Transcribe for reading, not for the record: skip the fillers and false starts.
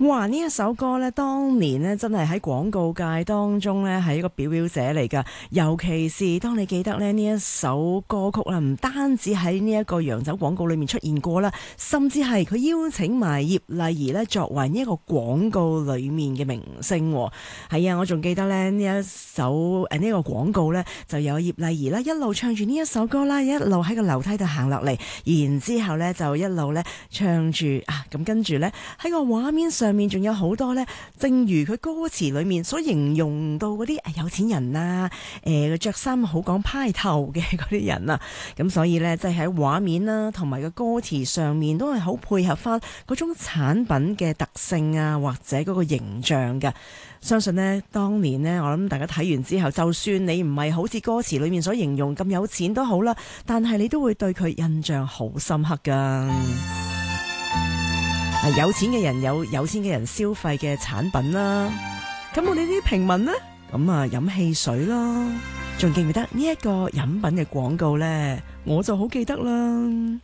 哇！呢一首歌呢，當年呢真係喺廣告界當中呢係一個表表者嚟㗎。尤其是當你記得呢一首歌曲啦，唔單止喺呢一個洋酒廣告裏面出現過啦，甚至係佢邀請埋葉麗儀呢作為呢一個廣告裏面嘅明星。係啊，我仲記得呢一首呢個廣告呢，就有葉麗儀啦，一路唱住呢一首歌啦，一路喺個樓梯度行落嚟，然之後呢就一路呢唱住咁跟住呢，喺個畫面上面仲有好多呢，正如佢歌詞裏面所形容到嗰啲有錢人啊，着衫好講派頭嘅嗰啲人啊，咁所以呢，即係喺畫面啦同埋個歌詞上面都係好配合翻嗰種產品嘅特性啊，或者嗰個形象嘅。相信呢，當年呢，我諗大家睇完之後，就算你唔係好似歌詞裏面所形容咁有錢都好啦，但係你都會對佢印象好深刻噶。有錢嘅人有有錢嘅人消費嘅產品啦，咁我哋啲平民呢，咁飲汽水啦，仲記唔記得呢一個飲品嘅廣告呢？我就好記得啦。